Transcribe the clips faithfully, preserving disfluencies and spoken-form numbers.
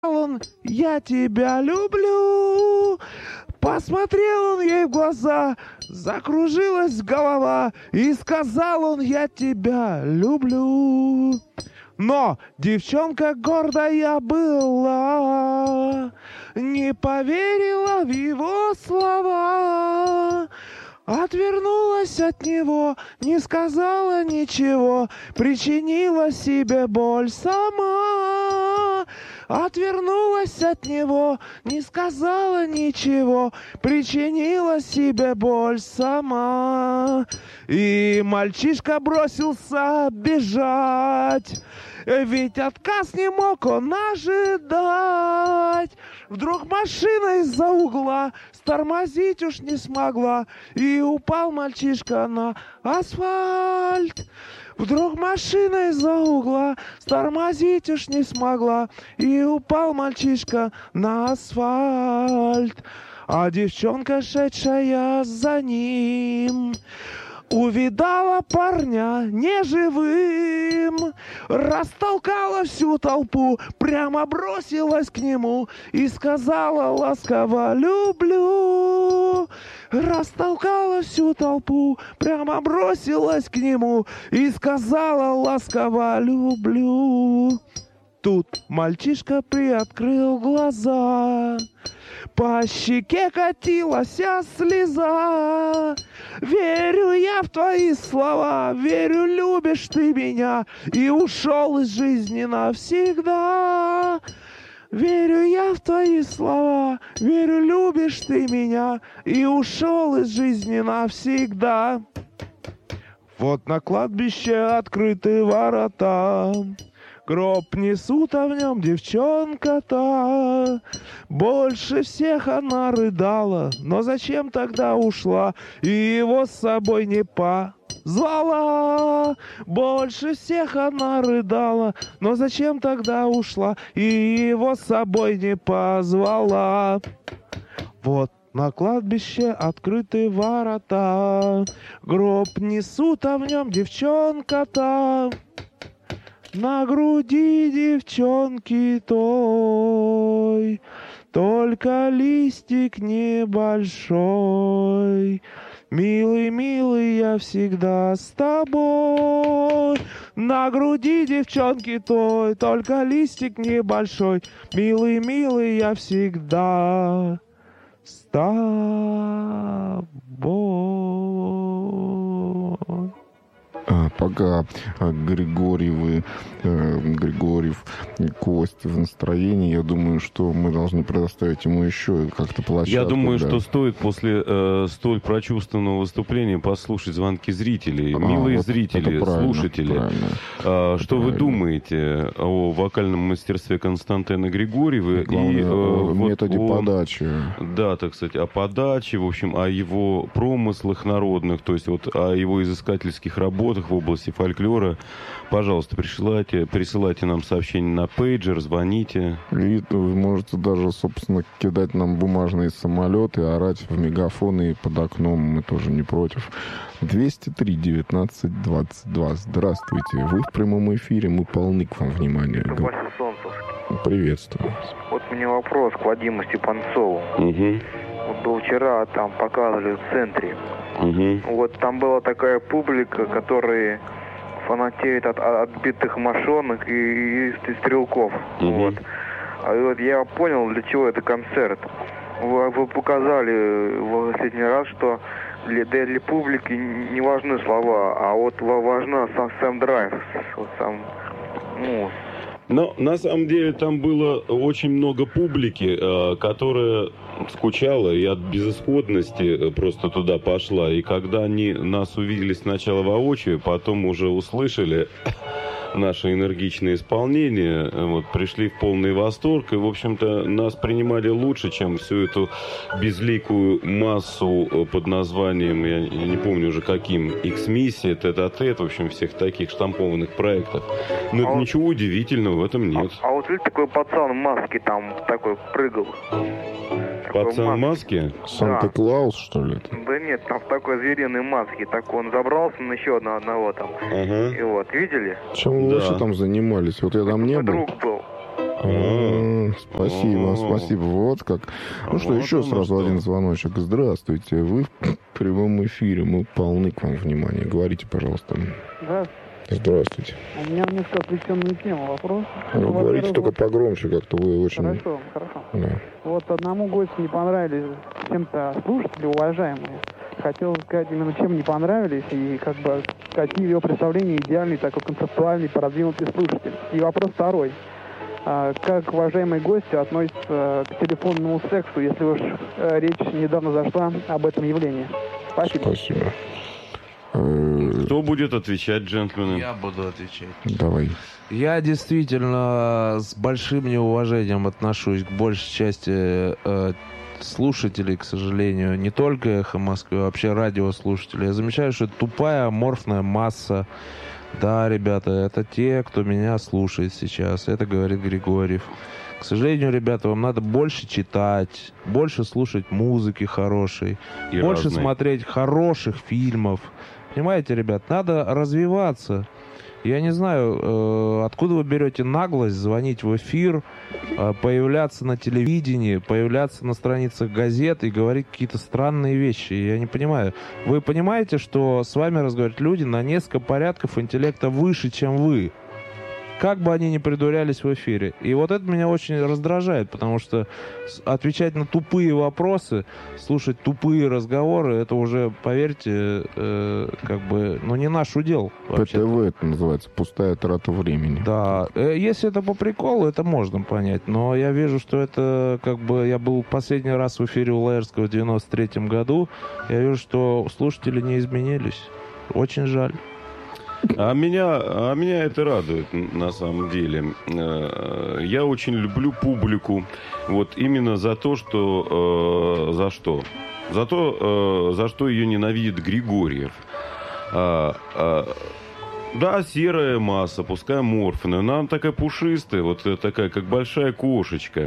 Он, я тебя люблю. Посмотрел он ей в глаза, закружилась голова, и сказал он, я тебя люблю. Но девчонка гордая была, не поверила в его слова. Отвернулась от него, не сказала ничего, причинила себе боль сама. Отвернулась от него, не сказала ничего, причинила себе боль сама. И мальчишка бросился бежать, ведь отказ не мог он ожидать. Вдруг машина из-за угла стормозить уж не смогла, и упал мальчишка на асфальт. Вдруг машина из-за угла стормозить уж не смогла, и упал мальчишка на асфальт. А девчонка, шедшая за ним, увидала парня неживым, растолкала всю толпу, прямо бросилась к нему и сказала ласково «люблю». Растолкала всю толпу, прямо бросилась к нему и сказала ласково «люблю». Тут мальчишка приоткрыл глаза, по щеке катилась слеза. Верю я в твои слова, верю, любишь ты меня, и ушел из жизни навсегда. Верю я в твои слова, верю, любишь ты меня, и ушел из жизни навсегда. Вот на кладбище открыты ворота, гроб несут, а в нем девчонка-то. Больше всех она рыдала, но зачем тогда ушла и его с собой не позвала? Больше всех она рыдала, но зачем тогда ушла и его с собой не позвала? Вот на кладбище открыты ворота, гроб несут, а в нем девчонка-то. На груди девчонки той только листик небольшой. Милый, милый, я всегда с тобой. На груди девчонки той только листик небольшой. Милый, милый, я всегда с тобой. Пока Григорьевы, э, Григорьев и Костя в настроении, я думаю, что мы должны предоставить ему еще как-то площадку. Я думаю, да. что стоит после э, столь прочувственного выступления послушать звонки зрителей. А, Милые вот зрители, слушатели, правильно. Э, что правильно. вы думаете о вокальном мастерстве Константина Григорьева? Главное, и э, о методе вот о, подачи. Да, так сказать, о подаче, в общем, о его промыслах народных, то есть вот о его изыскательских работах в области фольклора. Пожалуйста, присылайте, присылайте нам сообщения на пейджер, звоните. И вы можете даже, собственно, кидать нам бумажные самолеты, орать в мегафоны под окном, мы тоже не против. двести три девятнадцать двадцать два. Здравствуйте, вы в прямом эфире, мы полны к вам внимания. Вася Солнцевский. Приветствую. Вот у меня вопрос к Вадиму Степанцову. Угу. Вот был вчера, там показывали в центре. Угу. Вот там была такая публика, которая фанатеет от, от отбитых мошонок и, и, и стрелков. Угу. Вот. А вот я понял, для чего это концерт. Вы, вы показали в последний раз, что для, для публики не важны слова, а вот важна сам, сам драйв. Вот сам, ну, Но на самом деле там было очень много публики, э, которая скучала и от безысходности просто туда пошла. И когда они нас увидели сначала воочию, потом уже услышали наше энергичное исполнение, вот, пришли в полный восторг. И, в общем-то, нас принимали лучше, чем всю эту безликую массу под названием, я не помню уже каким, X-миссия, тет-а-тет, в общем, всех таких штампованных проектов. Но а это вот, ничего удивительного в этом нет. А, а вот видите, такой пацан в маске там такой прыгал. Пацан в маске? Санта-Клаус, что ли? Это? Да нет, там в такой звериной маске. Так он забрался на еще одного, одного там. Ага. И вот, видели? Чем вы Да. вообще там занимались? Вот я там не был. Друг был. А, спасибо, спасибо. Вот как. Ну что, еще сразу один звоночек. Здравствуйте, вы в прямом эфире. Мы полны к вам внимания. Говорите, пожалуйста. Здравствуйте. Здравствуйте. У меня несколько отвлеченная тема. Вопрос. Ну, говорите только погромче, как-то вы очень... Хорошо, хорошо. Да. Вот одному гостю не понравились чем-то слушатели, уважаемые. Хотел сказать именно, чем не понравились, и как бы какие его представления идеальный, такой концептуальный, продвинутый слушатель. И вопрос второй. А, как уважаемые гости относятся к телефонному сексу, если уж э, речь недавно зашла об этом явлении? Спасибо. Спасибо. Кто будет отвечать, джентльмены? Я буду отвечать. Давай. Я действительно с большим неуважением отношусь к большей части э, слушателей, к сожалению, не только «Эхо Москвы», а вообще радиослушателей. Я замечаю, что это тупая аморфная масса. Да, ребята, это те, кто меня слушает сейчас. Это говорит Григорьев. К сожалению, ребята, вам надо больше читать, больше слушать музыки хорошей, И больше разной. смотреть хороших фильмов. Понимаете, ребят, надо развиваться. Я не знаю, э, откуда вы берете наглость звонить в эфир, э, появляться на телевидении, появляться на страницах газет и говорить какие-то странные вещи. Я не понимаю. Вы понимаете, что с вами разговаривают люди на несколько порядков интеллекта выше, чем вы? Как бы они ни придурялись в эфире. И вот это меня очень раздражает, потому что отвечать на тупые вопросы, слушать тупые разговоры, это уже, поверьте, э, как бы, ну, не наш удел. Вообще-то. ПТВ это называется, пустая трата времени. Да, э, если это по приколу, это можно понять, но я вижу, что это, как бы, я был последний раз в эфире у Лаэрского в девяносто третьем году, я вижу, что слушатели не изменились. Очень жаль. А меня, а меня это радует, на самом деле. Я очень люблю публику. Вот именно за то, что... Э, за что? За то, э, за что ее ненавидит Григорьев. А, а, да, серая масса, пускай аморфная, но она такая пушистая, вот такая, как большая кошечка.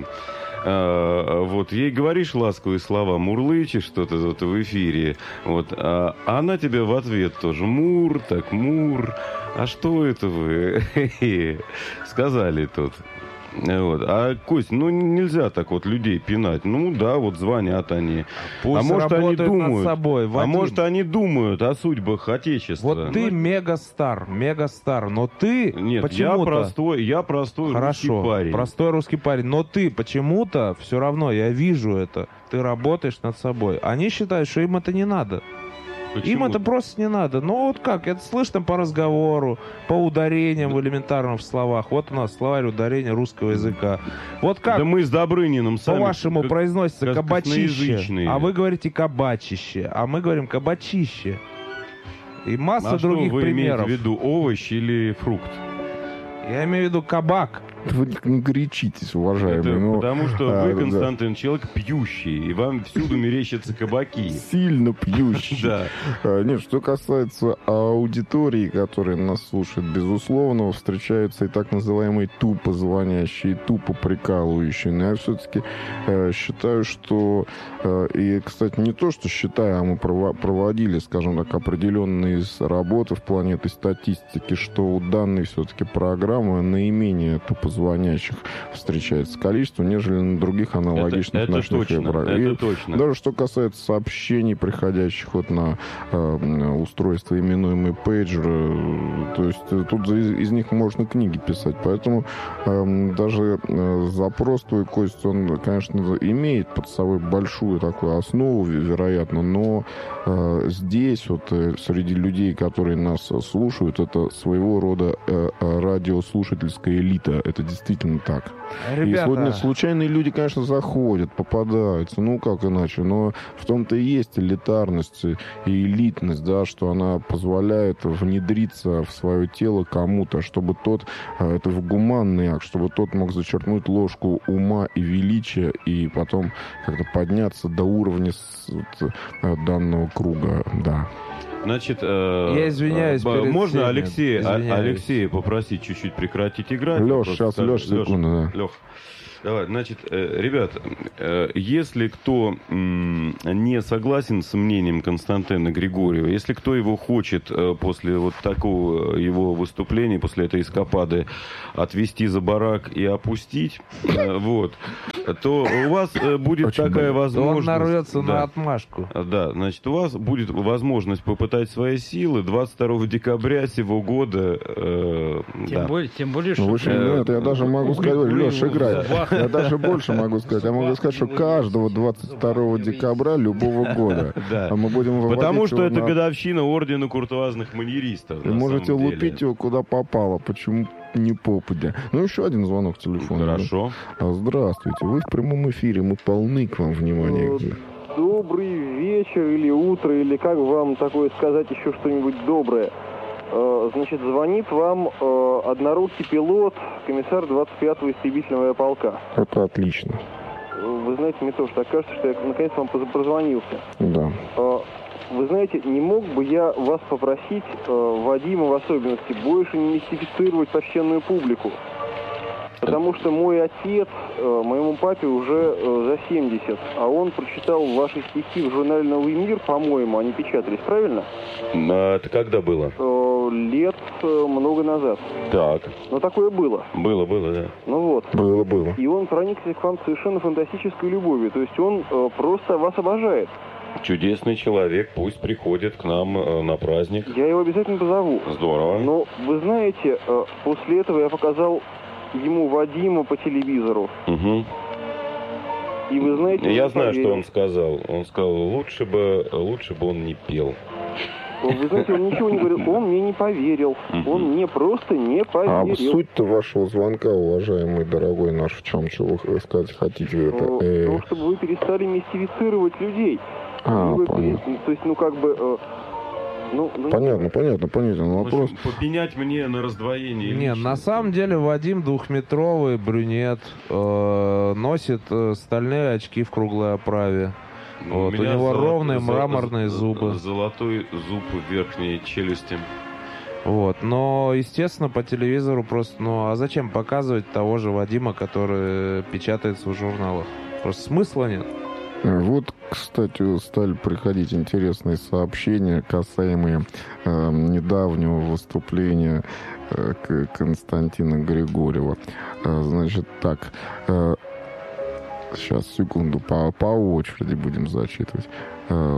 А, вот, ей говоришь ласковые слова, мурлычешь что-то вот в эфире, вот, а она тебе в ответ тоже мур, так мур, а что это вы сказали тут? Вот. А, Кость, ну нельзя так вот людей пинать. Ну да, вот звонят они. Пусть а может они думают, над собой, а Вадим. может они думают о судьбах Отечества. Вот ты мегастар, мегастар, но ты Нет, почему-то... я простой, я простой Хорошо, русский парень. простой русский парень, но ты почему-то все равно, я вижу это, ты работаешь над собой. Они считают, что им это не надо. Почему? Им это просто не надо. Ну вот как, это слышно по разговору, по ударениям в элементарном в словах. Вот у нас словарь ударения русского языка. Вот как, Да мы с Добрыниным сами... по-вашему, как- произносится как кабачище, косноязычные. а вы говорите кабачище, а мы говорим кабачище. И масса А что других вы примеров. имеете в виду, овощ или фрукт? Я имею в виду кабак. Вы не горячитесь, уважаемые. Это ну, потому что а, вы, да. Константин, человек пьющий, и вам всюду мерещатся кабаки. Сильно пьющий. Да. А, Нет, что касается аудитории, которая нас слушает, безусловно, встречаются и так называемые тупо звонящие, тупо прикалывающие. Но я все-таки э, считаю, что... Э, и, кстати, не то, что считаю, а мы прово- проводили, скажем так, определенные с- работы в плане этой статистики, что у данной все-таки программы наименее тупо звонящих встречается количество, нежели на других аналогичных это ночных точно, про- это И точно. Даже что касается сообщений, приходящих вот на э, устройство, именуемые пейджеры, э, то есть э, тут из, из них можно книги писать. Поэтому э, даже э, запрос твой, Кость, он, конечно, имеет под собой большую такую основу, вероятно, но э, здесь вот э, среди людей, которые нас слушают, это своего рода э, э, радиослушательская элита. Это действительно так. И Ребята, сегодня случайные люди, конечно, заходят, попадаются, ну как иначе, но в том-то и есть элитарность и элитность, да, что она позволяет внедриться в свое тело кому-то, чтобы тот, это в гуманный акт, чтобы тот мог зачерпнуть ложку ума и величия и потом как-то подняться до уровня с, вот, данного круга, да. Значит, э, Я извиняюсь э, перед можно всеми. Алексея, а- Извиняюсь. Алексея попросить чуть-чуть прекратить играть? Леш, Просто сейчас, скажи- Леш, секунду, да. Лех, Давай, значит, э, ребят, э, если кто м, не согласен с мнением Константина Григорьева, если кто его хочет э, после вот такого его выступления, после этой эскапады отвести за барак и опустить, э, вот, то у вас э, будет Очень такая больно. возможность... Он нарвется да, на отмашку. да, значит, у вас будет возможность попытать свои силы двадцать второго декабря сего года. Э, Тем, да. более, тем более, что... Ну, в общем, Э, нет, я даже могу угли- сказать, угли- Леша, играй. Вах- Я даже больше могу сказать. Я могу сказать, что каждого двадцать второго декабря любого года Да. а мы будем выводить Потому что его это на- годовщина ордена куртуазных маньеристов. Вы на можете самом лупить деле. его куда попало. Почему не попадя? Ну, еще один звонок телефона. Хорошо. А, здравствуйте. Вы в прямом эфире. Мы полны к вам внимания. Добрый вечер или утро, или как вам такое сказать еще что-нибудь доброе. Э, Значит, звонит вам э, однорукий пилот, комиссар двадцать пятого истребительного авиаполка. Это отлично. Э, Вы знаете, мне тоже так кажется, что я наконец вам поз- прозвонился. Да. Э, Вы знаете, не мог бы я вас попросить, э, Вадима в особенности, больше не мистифицировать почтенную публику? Потому что мой отец, э, моему папе уже э, за семьдесят, а он прочитал ваши стихи в журнале «Новый мир», по-моему, они печатались, правильно? А это когда было? Э, лет э, много назад. Так. Но такое было. Было, было, да. Ну вот. Было, было. И он проникся к вам совершенно фантастической любовью. То есть он э, просто вас обожает. Чудесный человек, пусть приходит к нам э, на праздник. Я его обязательно позову. Здорово. Но вы знаете, э, после этого я показал ему Вадима по телевизору. Угу. И вы знаете... Я он знаю, поверил. что он сказал. Он сказал, лучше бы, лучше бы он не пел. Вы знаете, он ничего не говорил, он мне не поверил. Мгм. Он мне просто не А поверил. суть-то вашего звонка, уважаемый дорогой наш, в чем, чего вы сказать хотите? Это, В э, том, чтобы вы перестали мистифицировать людей. А, И вы понятно. пере- То есть, ну как бы... э, Ну, ну, Понятно, понятно, понятно. В Вопрос. общем, попенять мне на раздвоение Не, на личности. самом деле Вадим двухметровый брюнет, э, носит э, стальные очки в круглой оправе. Ну, Вот, у меня него золо- ровные зо- мраморные зо- зубы. Золотой зуб в верхней челюсти. Вот, но, естественно, по телевизору просто, ну, а зачем показывать того же Вадима, который печатается в журналах? Просто смысла нет. Вот, кстати, стали приходить интересные сообщения, касаемые э, недавнего выступления э, К- Константина Григорьева. Э, значит, так. Э, сейчас, секунду, по, по очереди будем зачитывать. Э,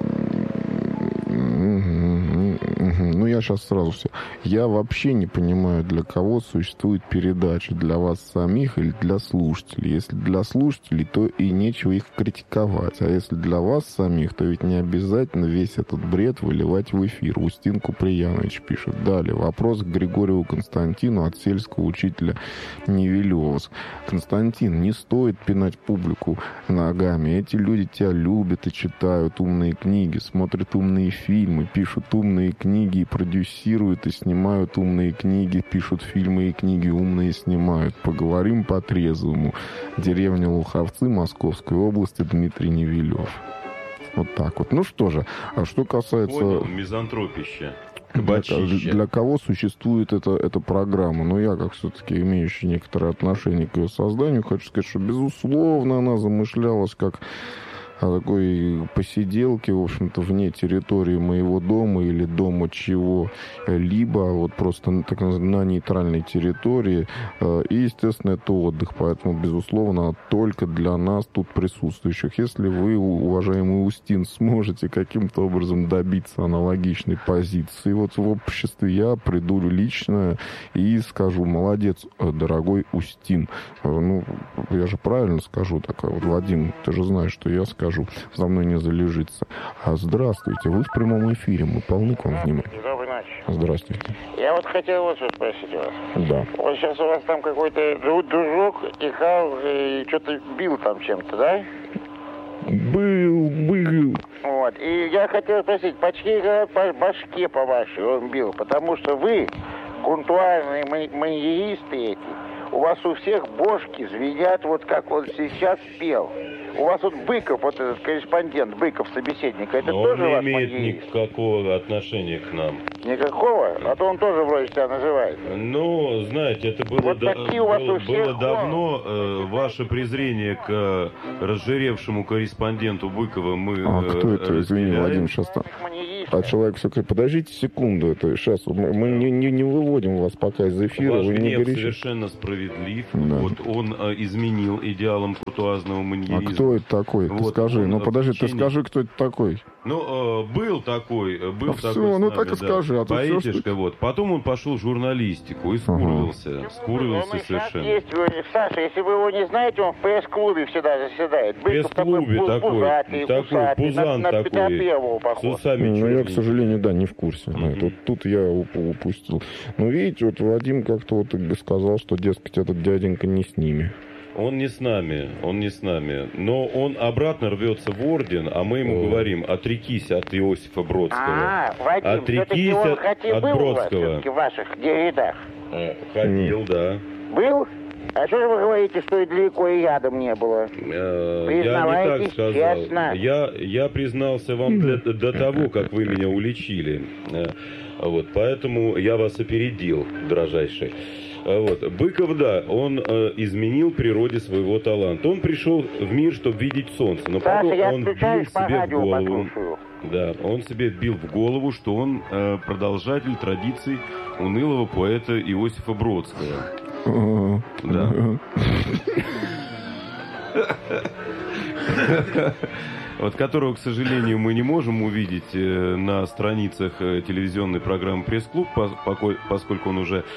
Ну, я сейчас сразу все. Я вообще не понимаю, для кого существует передача. Для вас самих или для слушателей. Если для слушателей, то и нечего их критиковать. А если для вас самих, то ведь не обязательно весь этот бред выливать в эфир. Устин Куприянович пишет. Далее. Вопрос к Григорьеву Константину от сельского учителя Невелевого. Константин, не стоит пинать публику ногами. Эти люди тебя любят и читают умные книги, смотрят умные фильмы, пишут умные книги и продюсируют и снимают умные книги, пишут фильмы и книги умные снимают. Поговорим по-трезвому. Деревня Луховцы Московской области, Дмитрий Невелев. Вот так вот. Ну что же, а что касается... Понял, мизантропище. Для, Кабачище. для кого существует эта, эта программа? Но я, как все-таки имеющий некоторое отношение к ее созданию, хочу сказать, что, безусловно, она замышлялась как о такой посиделке, в общем-то, вне территории моего дома или дома чего-либо, вот просто на, так, на нейтральной территории. И, естественно, это отдых, поэтому, безусловно, только для нас тут присутствующих. Если вы, уважаемый Устин, сможете каким-то образом добиться аналогичной позиции вот в обществе, я приду лично и скажу: молодец, дорогой Устин. Ну, я же правильно скажу так, вот, Вадим, ты же знаешь, что я скажу, за мной не залежится. А здравствуйте, вы в прямом эфире, мы полны к вам внимания. Доброй ночи. Здравствуйте. Я вот хотел вот что спросить вас. Да. Вот сейчас у вас там какой-то дру- дружок икал и что-то бил там чем-то, да? Был, был. Вот. И я хотел спросить, по чьей по башке по вашей он бил? Потому что вы, кунтуарные мани- маньеристы эти, у вас у всех бошки звенят, вот как он сейчас пел. У вас вот Быков, вот этот корреспондент, Быков, собеседник, это Но тоже он не ваш имеет маньерист? никакого отношения к нам. Никакого? А то он тоже вроде себя называет. Ну, знаете, это было, Вот да- такие у вас было, у всех, было давно. Э, ваше презрение к э, разжиревшему корреспонденту Быкова мы А э, кто это? Извини, разделяем. Вадим, сейчас там. Маньерист. А человек все говорит, подождите секунду, это сейчас мы мы не, не, не выводим вас пока из эфира, Ваш вы не гнев горячитесь. совершенно справедлив. Да. Вот он э, изменил идеалам куртуазного А маньеризма. кто это такой? Ты Вот, скажи, он ну в подожди, ты течение- скажи, кто это такой? Ну, э, был такой, э, был Ну такой всё, с ну нами, так и да. скажи, а то всё, Поэтишка, что- вот. Потом он пошел в журналистику и скурвился. Он Скурвился и сейчас совершенно. есть, вы- Саша, если вы его не знаете, он в пресс-клубе всегда заседает. В Быков пресс-клубе такой, такой, пузатый, такой кусатый, пузан на, на Петра такой, Первого с похож. усами Ну, я, к черненькими. сожалению, да, не в курсе. Да, Мгм. тут, тут я уп- упустил. Ну, видите, вот Вадим как-то вот и сказал, что, дескать, этот дяденька не с ними. Он не с нами, он не с нами. Но он обратно рвется в орден, а мы ему О. говорим, отрекись от Иосифа Бродского. А, Вадим, все-таки Отрекись он от- хотя от был у вас, Бродского. все-таки в ваших рядах? Э, Ходил, да. Был? А что же вы говорите, что и далеко и рядом не было? Э, Я не Признавайтесь так сказал. честно. Я, я признался вам для- до того, как вы меня уличили. Э, Вот, поэтому я вас опередил, дрожайший. Э, Вот. Быков, да, он э, изменил природе своего таланта. Он пришел в мир, чтобы видеть солнце. Но Саша, потом я он вбил отключаюсь по себе в радио, голову. послушаю. Да, он себе вбил в голову, что он э, продолжатель традиций унылого поэта Иосифа Бродского. Ага. Да. Вот которого, к сожалению, мы не можем увидеть э, на страницах э, телевизионной программы «Пресс-клуб», по- поко- поскольку он уже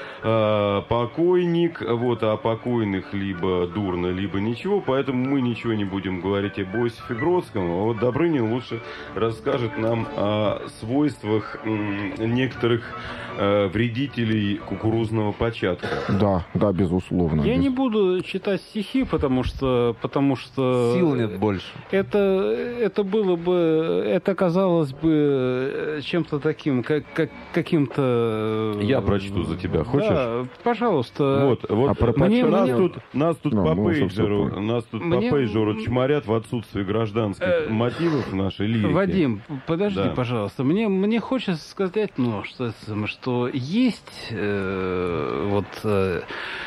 э, покойник, вот, а покойных либо дурно, либо ничего, поэтому мы ничего не будем говорить об Иосифе Бродском, а вот Добрынин лучше расскажет нам о свойствах м, некоторых э, вредителей кукурузного початка. Да, да, безусловно. Я без- не буду читать стихи, потому что, потому что Сил нет больше. это, это было бы, это казалось бы чем-то таким, как, как каким-то. Я прочту за тебя. Хочешь? Да, пожалуйста. Вот, вот А про Мне- нас, мне- тут, нас тут Да, по мы уже пейджеру, всё нас тут Мне- по пейджеру чморят в отсутствии гражданских Э, мотивов нашей лирики. Вадим, подожди, Да. пожалуйста. Мне, мне хочется сказать, ну, что, что есть э, вот э,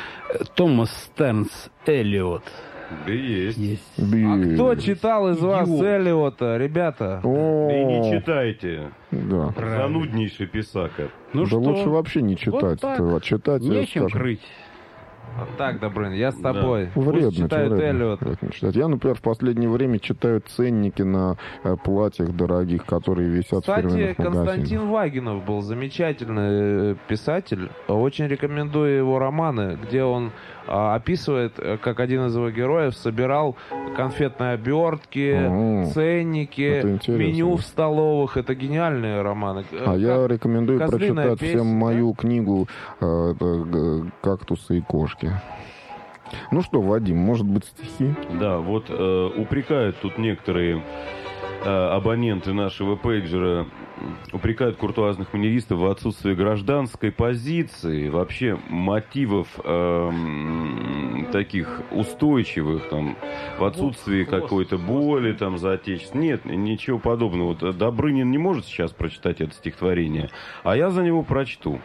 Томас Стернс Эллиот. Да есть. Есть. Би- А кто читал из вас Идиот. Эллиота, ребята? О, И не читайте. Да. Зануднейший писака. Ну Да что, лучше вообще не читать. так. это, а читать, я нечем скажу, крыть. Вот так, Добрын, я с Да. тобой. Вредно, Пусть читают вредно, Эллиота. вредно читать. Я, например, в последнее время читаю ценники на э, платьях дорогих, которые висят в Кстати, фирменных магазинах. Константин Вагинов был замечательный э, писатель. Очень рекомендую его романы, где он а, описывает, э, как один из его героев собирал конфетные обертки, О, ценники, это интересно. меню в столовых. Это гениальные романы. А Э, я как- рекомендую «Козлиная прочитать песня», всем мою книгу э, это, г- «Кактусы и кошки». Ну что, Вадим, может быть, стихи? Да, вот э, упрекают тут некоторые э, абоненты нашего пейджера, упрекают куртуазных маньеристов в отсутствии гражданской позиции, вообще мотивов э, м, таких устойчивых, там, в отсутствии хвост, какой-то хвост. боли там за отечество. Нет, ничего подобного. Вот Добрынин не может сейчас прочитать это стихотворение, а я за него прочту.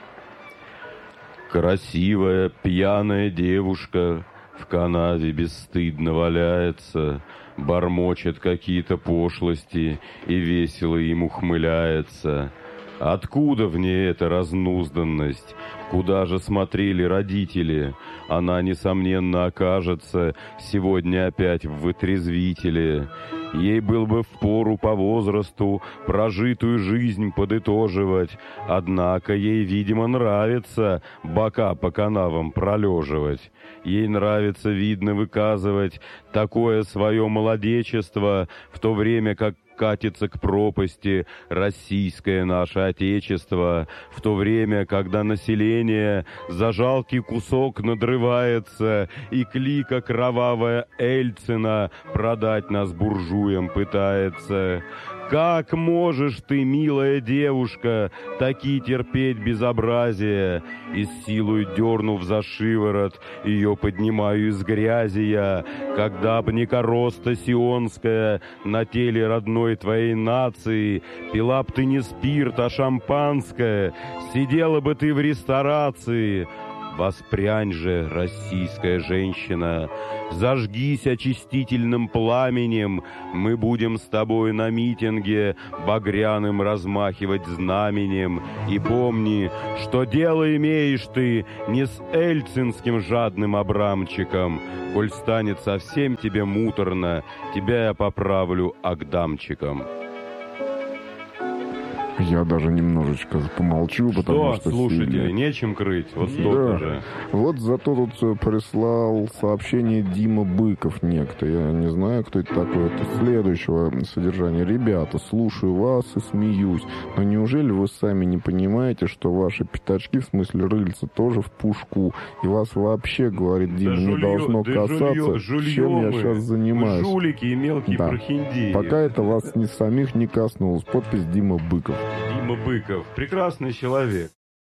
Красивая пьяная девушка в канаве бесстыдно валяется, бормочет какие-то пошлости и весело им ухмыляется. Откуда в ней эта разнузданность? Куда же смотрели родители? Она, несомненно, окажется сегодня опять в вытрезвителе. Ей был бы впору по возрасту прожитую жизнь подытоживать, однако ей, видимо, нравится бока по канавам пролеживать. Ей нравится, видно, выказывать такое свое молодечество, в то время как катится к пропасти российское наше отечество, в то время, когда население за жалкий кусок надрывается и клика кровавая Эльцина продать нас буржуям пытается. Как можешь ты, милая девушка, таки терпеть безобразие? И с силой дернув за шиворот, ее поднимаю из грязи я, когда б не короста сионская на теле родной твоей нации, пила б ты не спирт, а шампанское, сидела бы ты в ресторации. Воспрянь же, российская женщина, зажгись очистительным пламенем, мы будем с тобой на митинге багряным размахивать знаменем. И помни, что дело имеешь ты не с эльцинским жадным абрамчиком, коль станет совсем тебе муторно, тебя я поправлю агдамчиком. Я даже немножечко помолчу, потому что... Что, слушатели, сильно... нечем крыть, вот да. столько же. Вот зато тут прислал сообщение Дима Быков некто. Я не знаю, кто это такой. Это следующего содержания. Ребята, слушаю вас и смеюсь. Но неужели вы сами не понимаете, что ваши пятачки, в смысле рыльца, тоже в пушку? И вас вообще, говорит Дима, да не жульё, должно да касаться, жульё, жульё чем я мы, сейчас занимаюсь. Жулики и мелкие да. прохиндеи. Пока это вас не самих не коснулось. Подпись Дима Быков. Дима Быков. Прекрасный человек.